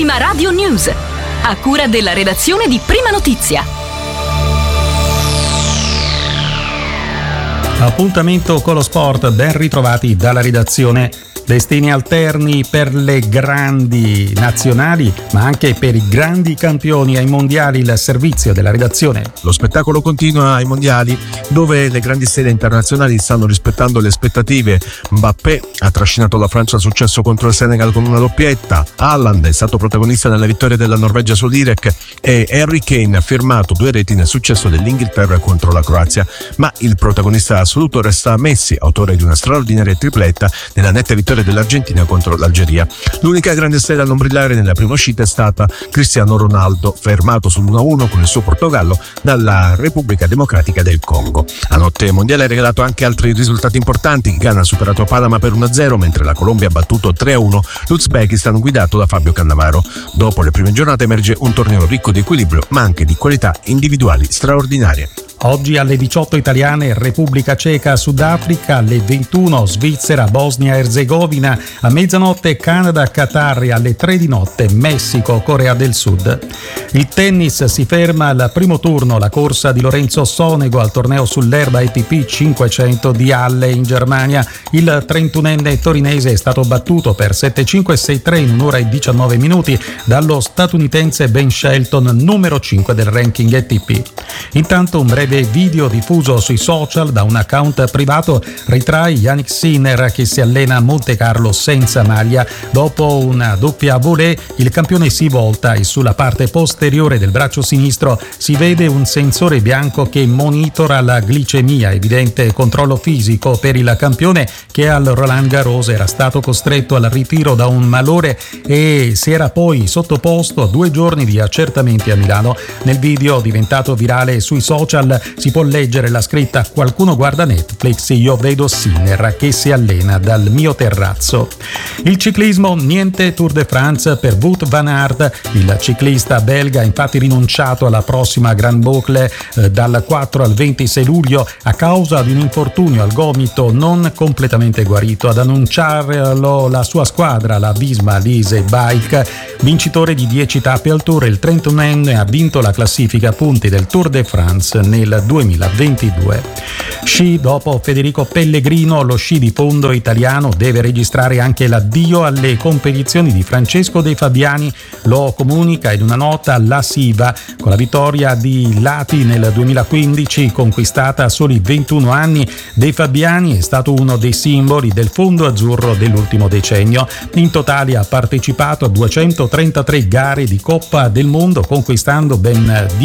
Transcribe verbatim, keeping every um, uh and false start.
Prima Radio News, a cura della redazione di Prima Notizia. Appuntamento con lo sport, ben ritrovati dalla redazione. Destini alterni per le grandi nazionali, ma anche per i grandi campioni ai mondiali, il servizio della redazione. Lo spettacolo continua ai mondiali, dove le grandi stelle internazionali stanno rispettando le aspettative. Mbappé ha trascinato la Francia al successo contro il Senegal con una doppietta, Haaland è stato protagonista nella vittoria della Norvegia sull'Iraq e Harry Kane ha firmato due reti nel successo dell'Inghilterra contro la Croazia. Ma il protagonista assoluto resta Messi, autore di una straordinaria tripletta nella netta vittoria dell'Argentina contro l'Algeria. L'unica grande stella a non brillare nella prima uscita è stata Cristiano Ronaldo, fermato sull'uno a uno con il suo Portogallo dalla Repubblica Democratica del Congo. La notte mondiale ha regalato anche altri risultati importanti. Ghana ha superato Panama per uno a zero, mentre la Colombia ha battuto tre a uno l'Uzbekistan guidato da Fabio Cannavaro. Dopo le prime giornate emerge un torneo ricco di equilibrio, ma anche di qualità individuali straordinarie. Oggi alle diciotto italiane, Repubblica Ceca, Sudafrica, alle ventuno Svizzera, Bosnia Erzegovina, a mezzanotte Canada, Qatar e alle tre di notte Messico, Corea del Sud. Il tennis si ferma al primo turno, la corsa di Lorenzo Sonego al torneo sull'erba A T P cinquecento di Halle in Germania. Il trentunenne torinese è stato battuto per sette cinque sei tre in un'ora e diciannove minuti dallo statunitense Ben Shelton, numero cinque del ranking A T P. Intanto un breve video diffuso sui social da un account privato ritrae Yannick Sinner che si allena a Monte Carlo senza maglia. Dopo una doppia volée il campione si volta e sulla parte posteriore del braccio sinistro si vede un sensore bianco che monitora la glicemia, evidente controllo fisico per il campione che al Roland Garros era stato costretto al ritiro da un malore e si era poi sottoposto a due giorni di accertamenti a Milano. Nel video diventato virale sui social si può leggere la scritta "Qualcuno guarda Netflix, io vedo Sinner che si allena dal mio terrazzo". Il ciclismo, niente Tour de France per Wout van Aert. Il ciclista belga ha infatti rinunciato alla prossima Grand Boucle eh, dal quattro al ventisei luglio a causa di un infortunio al gomito non completamente guarito. Ad annunciarlo la sua squadra, la Visma Lease Bike, vincitore di dieci tappe al Tour. Il trentunenne ha vinto la classifica punti del Tour de France nel duemilaventidue. Sci, dopo Federico Pellegrino, lo sci di fondo italiano deve registrare anche l'addio alle competizioni di Francesco De Fabiani. Lo comunica in una nota la Siva. Con la vittoria di Lati nel duemilaquindici, conquistata a soli ventuno anni, De Fabiani è stato uno dei simboli del fondo azzurro dell'ultimo decennio. In totale ha partecipato a duecentotrentatré gare di Coppa del Mondo, conquistando ben